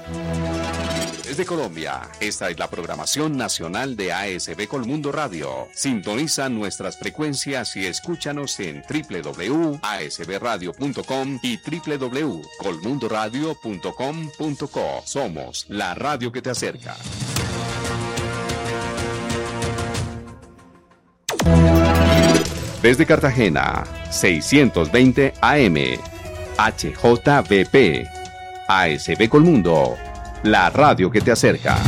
Desde Colombia, esta es la programación nacional de ASB Colmundo Radio. Sintoniza nuestras frecuencias y escúchanos en www.asbradio.com y www.colmundoradio.com.co. Somos la radio que te acerca. Desde Cartagena, 620 AM, HJBP, ASB Colmundo, la radio que te acerca.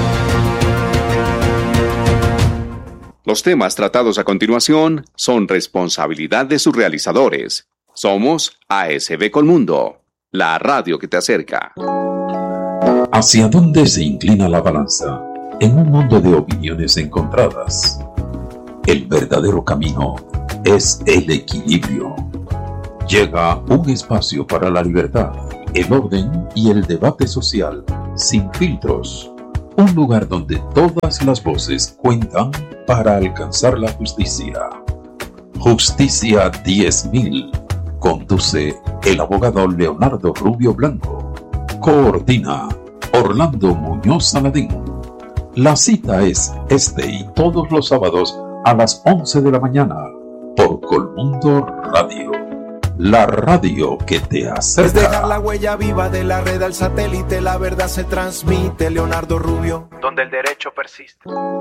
Los temas tratados a continuación son responsabilidad de sus realizadores. Somos ASB Colmundo, la radio que te acerca. ¿Hacia dónde se inclina la balanza en un mundo de opiniones encontradas? El verdadero camino es el equilibrio. Llega un espacio para la libertad, el orden y el debate social sin filtros. Un lugar donde todas las voces cuentan para alcanzar la justicia. Justicia 10.000. Conduce el abogado Leonardo Rubio Blanco. Coordina Orlando Muñoz Saladín. La cita es este y todos los sábados a las 11 de la mañana por Colmundo Radio. La radio que te acerca. Es dejar la huella viva de la red al satélite. La verdad se transmite. Leonardo Rubio, donde el derecho persiste.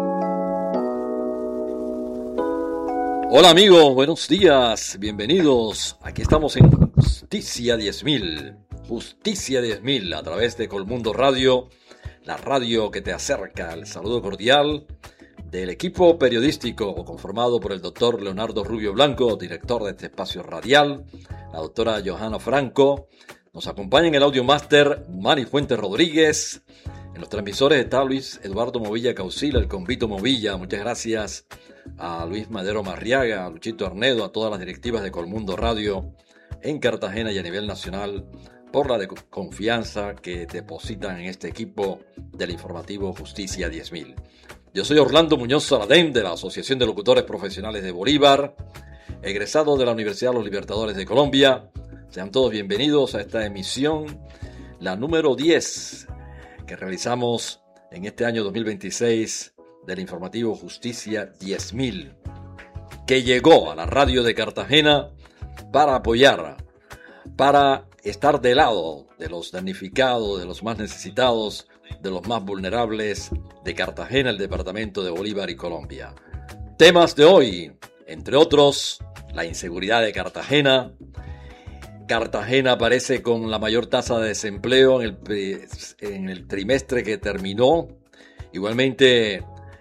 Hola amigos, buenos días, bienvenidos. Aquí estamos en Justicia 10.000. Justicia 10.000 a través de Colmundo Radio, la radio que te acerca. El saludo cordial del equipo periodístico conformado por el doctor Leonardo Rubio Blanco, director de este espacio radial, la doctora Johanna Franco. Nos acompaña en el audio máster Manny Fuentes Rodríguez. En los transmisores está Luis Eduardo Movilla Caucila, el Convito Movilla. Muchas gracias a Luis Madero Marriaga, a Luchito Arnedo, a todas las directivas de Colmundo Radio en Cartagena y a nivel nacional por la confianza que depositan en este equipo del informativo Justicia 10.000. Yo soy Orlando Muñoz Saladén de la Asociación de Locutores Profesionales de Bolívar, egresado de la Universidad de los Libertadores de Colombia. Sean todos bienvenidos a esta emisión, la número 10, que realizamos en este año 2026 del informativo Justicia 10.000, que llegó a la radio de Cartagena para apoyar, para estar del lado de los damnificados, de los más necesitados, de los más vulnerables de Cartagena, el departamento de Bolívar y Colombia. Temas de hoy, entre otros, la inseguridad de Cartagena. Cartagena aparece con la mayor tasa de desempleo en el trimestre que terminó. Igualmente,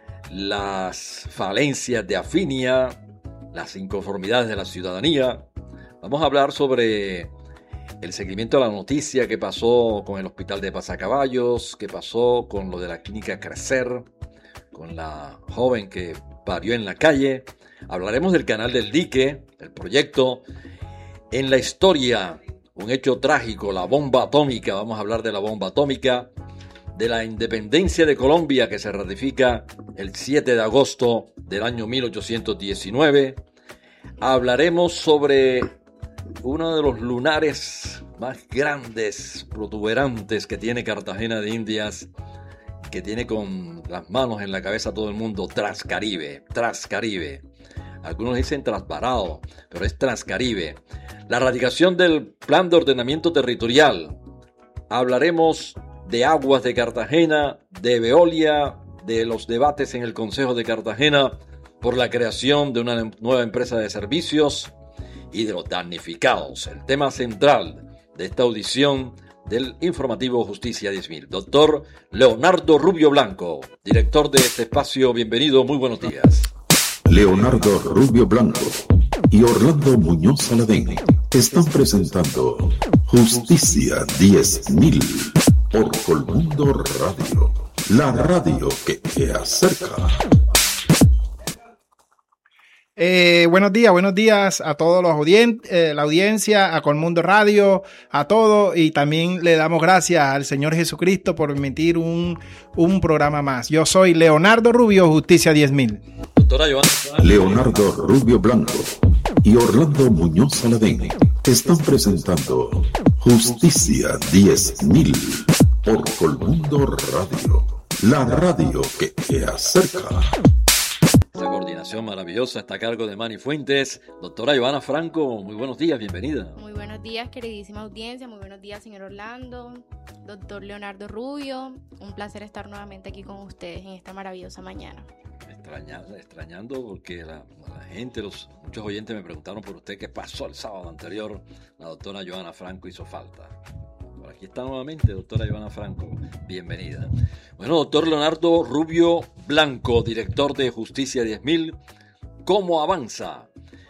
las falencias de Afinia, las inconformidades de la ciudadanía. Vamos a hablar sobre el seguimiento de la noticia que pasó con el hospital de Pasacaballos, que pasó con lo de la clínica Crecer, con la joven que parió en la calle. Hablaremos del canal del dique, el proyecto. En la historia, un hecho trágico, la bomba atómica. Vamos a hablar de la bomba atómica, de la independencia de Colombia que se ratifica el 7 de agosto del año 1819. Hablaremos sobre uno de los lunares más grandes, protuberantes que tiene Cartagena de Indias, que tiene con las manos en la cabeza a todo el mundo, Transcaribe. Algunos dicen Transvarado, pero es Transcaribe. La radicación del Plan de Ordenamiento Territorial. Hablaremos de Aguas de Cartagena, de Veolia, de los debates en el Consejo de Cartagena por la creación de una nueva empresa de servicios y de los damnificados. El tema central de esta audición del informativo Justicia 10.000. Doctor Leonardo Rubio Blanco, director de este espacio. Bienvenido, muy buenos días. Leonardo Rubio Blanco y Orlando Muñoz Saladín están presentando Justicia 10.000 por Colmundo Radio, la radio que te acerca. Buenos días a todos los la audiencia, a Colmundo Radio, a todos, y también le damos gracias al Señor Jesucristo por emitir un programa más. Yo soy Leonardo Rubio, Justicia 10.000. Doctora Johanna. Leonardo Rubio Blanco y Orlando Muñoz Saladín están presentando Justicia 10.000 por Colmundo Radio, la radio que te acerca. Esta coordinación maravillosa está a cargo de Manny Fuentes. Doctora Johanna Franco, muy buenos días, bienvenida. Muy buenos días, queridísima audiencia, muy buenos días, señor Orlando, doctor Leonardo Rubio. Un placer estar nuevamente aquí con ustedes en esta maravillosa mañana. Extrañando porque la gente, muchos oyentes me preguntaron por usted qué pasó el sábado anterior. La doctora Johanna Franco hizo falta. Por aquí está nuevamente, doctora Johanna Franco, bienvenida. Bueno, doctor Leonardo Rubio Blanco, director de Justicia 10.000, ¿cómo avanza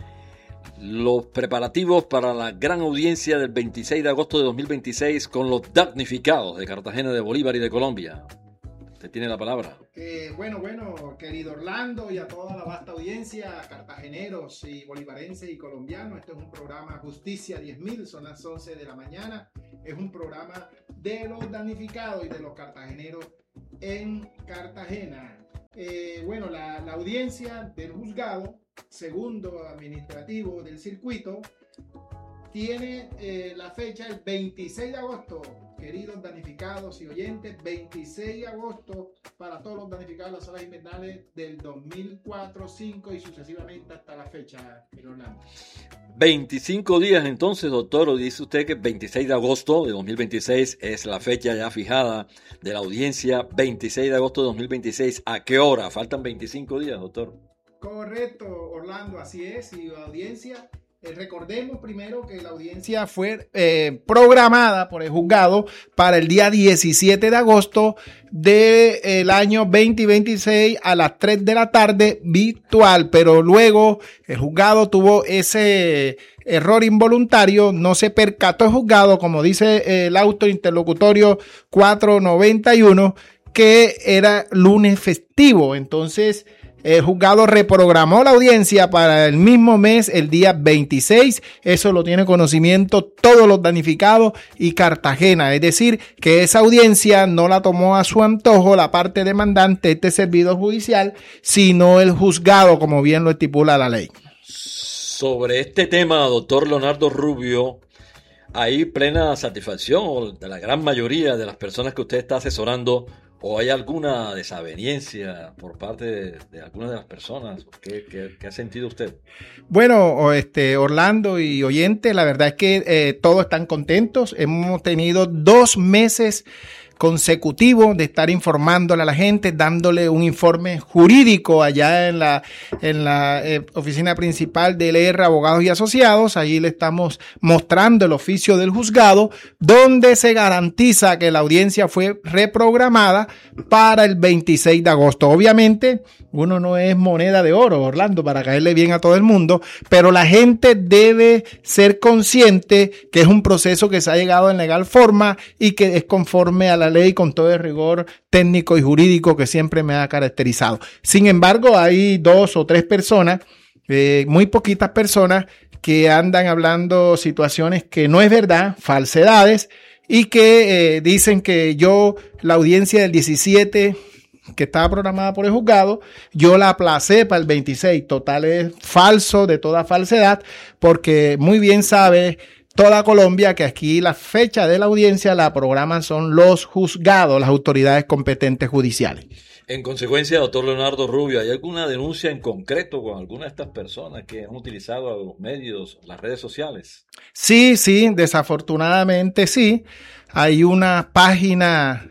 los preparativos para la gran audiencia del 26 de agosto de 2026 con los damnificados de Cartagena, de Bolívar y de Colombia? Usted tiene la palabra. Bueno, querido Orlando y a toda la vasta audiencia, cartageneros y bolivarenses y colombianos, este es un programa Justicia 10.000, son las 11 de la mañana, es un programa de los damnificados y de los cartageneros en Cartagena. La audiencia del juzgado segundo administrativo del circuito tiene la fecha el 26 de agosto, queridos damnificados y oyentes, 26 de agosto para todos los damnificados de las salas invernales del 2004, 2005 y sucesivamente hasta la fecha, Orlando. 25 días entonces, doctor, dice usted que el 26 de agosto de 2026 es la fecha ya fijada de la audiencia, 26 de agosto de 2026. ¿A qué hora? Faltan 25 días, doctor. Correcto, Orlando, así es, y la audiencia... recordemos primero que la audiencia fue programada por el juzgado para el día 17 de agosto del año 2026 a las 3 de la tarde virtual, pero luego el juzgado tuvo ese error involuntario, no se percató el juzgado, como dice el auto interlocutorio 491, que era lunes festivo, entonces... El juzgado reprogramó la audiencia para el mismo mes, el día 26. Eso lo tiene conocimiento todos los damnificados y Cartagena. Es decir, que esa audiencia no la tomó a su antojo la parte demandante, este servidor judicial, sino el juzgado, como bien lo estipula la ley. Sobre este tema, doctor Leonardo Rubio, ¿hay plena satisfacción de la gran mayoría de las personas que usted está asesorando? ¿O hay alguna desaveniencia por parte de algunas de las personas? ¿Qué ha sentido usted? Bueno, Orlando y oyente, la verdad es que todos están contentos. Hemos tenido 2 meses consecutivos de estar informándole a la gente, dándole un informe jurídico allá en la oficina principal de LR Abogados y Asociados. Ahí le estamos mostrando el oficio del juzgado, donde se garantiza que la audiencia fue reprogramada para el 26 de agosto. Obviamente, uno no es moneda de oro, Orlando, para caerle bien a todo el mundo, pero la gente debe ser consciente que es un proceso que se ha llegado en legal forma y que es conforme a la ley con todo el rigor técnico y jurídico que siempre me ha caracterizado. Sin embargo, hay 2 o 3 personas, muy poquitas personas, que andan hablando situaciones que no es verdad, falsedades, y que dicen que la audiencia del 17 que estaba programada por el juzgado, yo la aplacé para el 26. Total, es falso de toda falsedad, porque muy bien sabe toda Colombia que aquí la fecha de la audiencia la programan son los juzgados, las autoridades competentes judiciales. En consecuencia, doctor Leonardo Rubio, ¿hay alguna denuncia en concreto con alguna de estas personas que han utilizado los medios, las redes sociales? Sí, desafortunadamente sí. Hay una página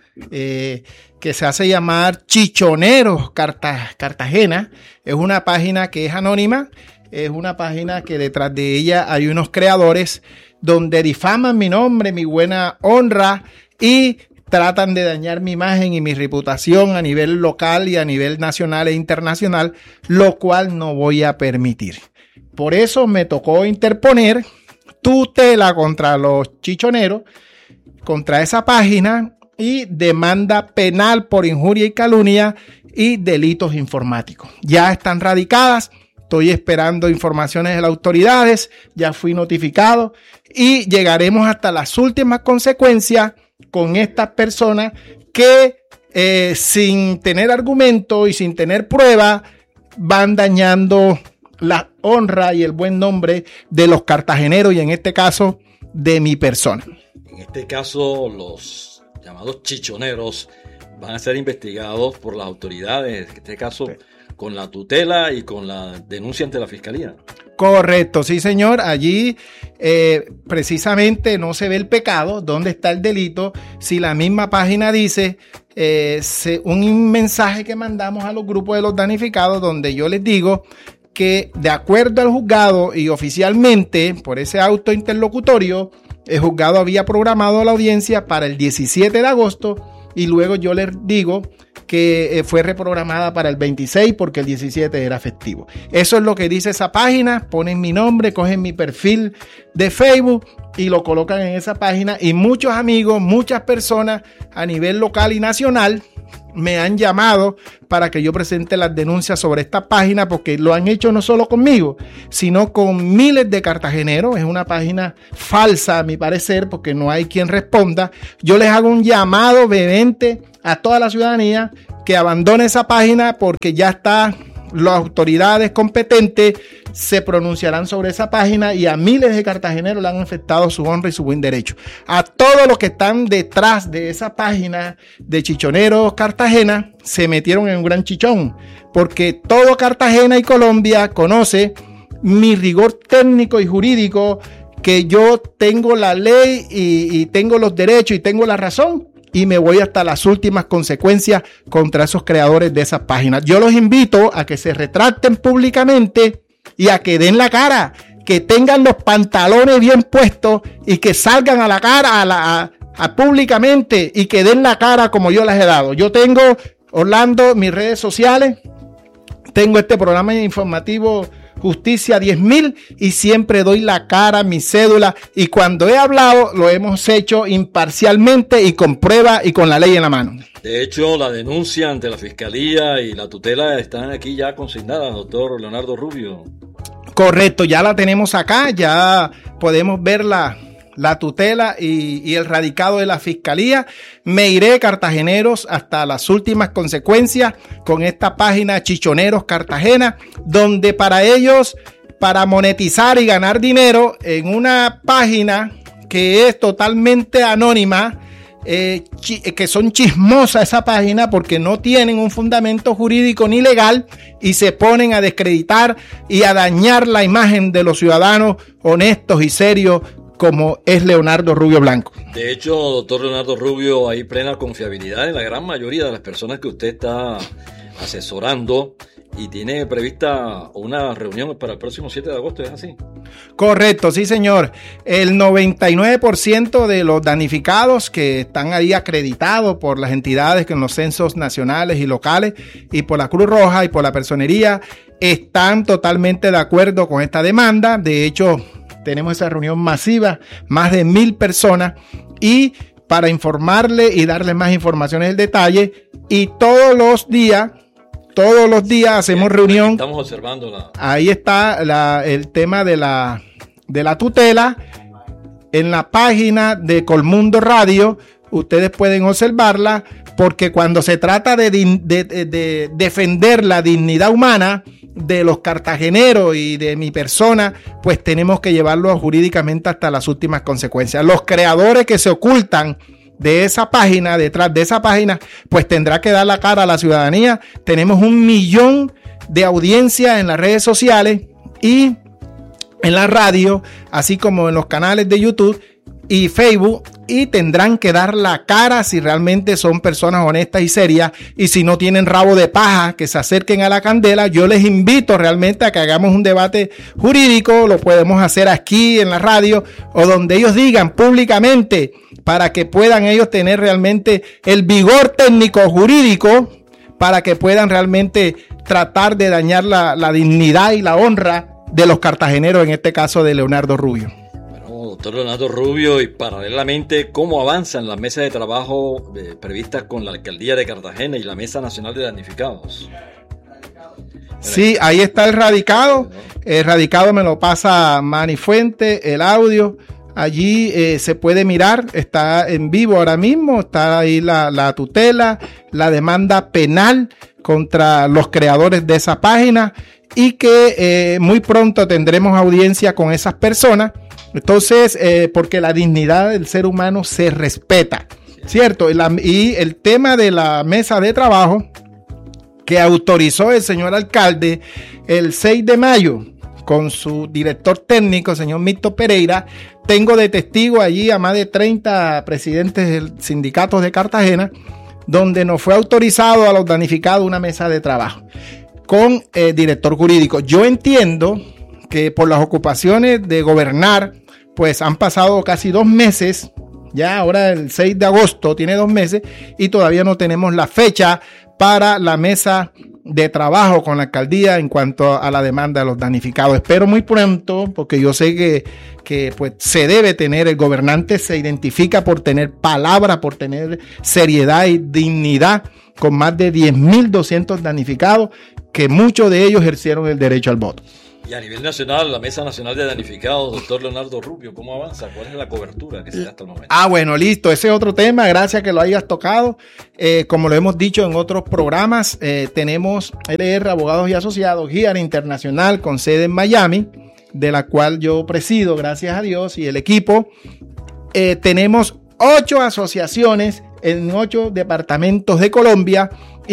que se hace llamar Chichoneros Cartagena. Es una página que es anónima. Es una página que detrás de ella hay unos creadores donde difaman mi nombre, mi buena honra y tratan de dañar mi imagen y mi reputación a nivel local y a nivel nacional e internacional, lo cual no voy a permitir. Por eso me tocó interponer tutela contra los chichoneros, contra esa página y demanda penal por injuria y calumnia y delitos informáticos. Ya están radicadas. Estoy esperando informaciones de las autoridades, ya fui notificado y llegaremos hasta las últimas consecuencias con estas personas que sin tener argumento y sin tener prueba van dañando la honra y el buen nombre de los cartageneros y en este caso de mi persona. En este caso los llamados chichoneros van a ser investigados por las autoridades, en este caso con la tutela y con la denuncia ante la fiscalía. Correcto, sí señor, allí precisamente no se ve el pecado, dónde está el delito, si la misma página dice un mensaje que mandamos a los grupos de los damnificados donde yo les digo que de acuerdo al juzgado y oficialmente por ese auto interlocutorio, el juzgado había programado la audiencia para el 17 de agosto y luego yo les digo que fue reprogramada para el 26 porque el 17 era festivo. Eso es lo que dice esa página, ponen mi nombre, cogen mi perfil de Facebook y lo colocan en esa página y muchos amigos, muchas personas a nivel local y nacional me han llamado para que yo presente las denuncias sobre esta página porque lo han hecho no solo conmigo, sino con miles de cartageneros. Es una página falsa a mi parecer porque no hay quien responda. Yo les hago un llamado vehemente a toda la ciudadanía que abandone esa página porque ya está, las autoridades competentes se pronunciarán sobre esa página y a miles de cartageneros le han afectado su honra y su buen derecho. A todos los que están detrás de esa página de Chichoneros Cartagena se metieron en un gran chichón porque todo Cartagena y Colombia conoce mi rigor técnico y jurídico, que yo tengo la ley y tengo los derechos y tengo la razón. Y me voy hasta las últimas consecuencias contra esos creadores de esas páginas. Yo los invito a que se retracten públicamente y a que den la cara, que tengan los pantalones bien puestos y que salgan a la cara públicamente y que den la cara como yo les he dado. Yo tengo, Orlando, mis redes sociales, tengo este programa informativo Justicia 10.000 y siempre doy la cara, mi cédula, y cuando he hablado lo hemos hecho imparcialmente y con prueba y con la ley en la mano. De hecho, la denuncia ante la fiscalía y la tutela están aquí ya consignadas, doctor Leonardo Rubio. Correcto, ya la tenemos acá, ya podemos ver la tutela y el radicado de la fiscalía. Me iré, cartageneros, hasta las últimas consecuencias con esta página Chichoneros Cartagena, donde para ellos, para monetizar y ganar dinero en una página que es totalmente anónima, que son chismosas esa página porque no tienen un fundamento jurídico ni legal y se ponen a desacreditar y a dañar la imagen de los ciudadanos honestos y serios como es Leonardo Rubio Blanco. De hecho, doctor Leonardo Rubio, hay plena confiabilidad en la gran mayoría de las personas que usted está asesorando y tiene prevista una reunión para el próximo 7 de agosto, ¿es así? Correcto, sí señor. El 99% de los damnificados que están ahí acreditados por las entidades que en los censos nacionales y locales y por la Cruz Roja y por la Personería están totalmente de acuerdo con esta demanda. De hecho, tenemos esa reunión masiva, más de 1,000 personas, y para informarle y darle más informaciones del detalle, y todos los días hacemos reunión. Estamos observando ahí está el tema de la tutela en la página de Colmundo Radio. Ustedes pueden observarla porque cuando se trata de defender la dignidad humana de los cartageneros y de mi persona, pues tenemos que llevarlo jurídicamente hasta las últimas consecuencias. Los creadores que se ocultan de esa página, detrás de esa página, pues tendrá que dar la cara a la ciudadanía. Tenemos 1 millón de audiencia en las redes sociales y en la radio, así como en los canales de YouTube y Facebook, y tendrán que dar la cara si realmente son personas honestas y serias, y si no tienen rabo de paja, que se acerquen a la candela. Yo les invito realmente a que hagamos un debate jurídico, lo podemos hacer aquí en la radio o donde ellos digan públicamente, para que puedan ellos tener realmente el vigor técnico jurídico, para que puedan realmente tratar de dañar la dignidad y la honra de los cartageneros, en este caso de Leonardo Rubio. Doctor Leonardo Rubio, y paralelamente, ¿cómo avanzan las mesas de trabajo previstas con la Alcaldía de Cartagena y la Mesa Nacional de Damnificados? Sí, ahí está el radicado. El radicado me lo pasa Manny Fuente, el audio. Allí se puede mirar, está en vivo ahora mismo, está ahí la tutela, la demanda penal contra los creadores de esa página, y que muy pronto tendremos audiencia con esas personas. Entonces, porque la dignidad del ser humano se respeta. ¿cierto? Y el tema de la mesa de trabajo que autorizó el señor alcalde el 6 de mayo con su director técnico, señor Milton Pereira. Tengo de testigo allí a más de 30 presidentes del sindicato de Cartagena, donde nos fue autorizado a los damnificados una mesa de trabajo con director jurídico. Yo entiendo que por las ocupaciones de gobernar, pues han pasado casi 2 meses, ya ahora el 6 de agosto tiene 2 meses y todavía no tenemos la fecha para la mesa de trabajo con la alcaldía en cuanto a la demanda de los damnificados. Espero muy pronto, porque yo sé que pues se debe tener, el gobernante se identifica por tener palabra, por tener seriedad y dignidad, con más de 10.200 damnificados, que muchos de ellos ejercieron el derecho al voto. Y a nivel nacional, la Mesa Nacional de Damnificados, doctor Leonardo Rubio, ¿cómo avanza? ¿Cuál es la cobertura que se da hasta el momento? Bueno, listo. Ese es otro tema. Gracias que lo hayas tocado. Como lo hemos dicho en otros programas, tenemos LR Abogados y Asociados, GIAR Internacional, con sede en Miami, de la cual yo presido, gracias a Dios, y el equipo. Tenemos 8 asociaciones en 8 departamentos de Colombia,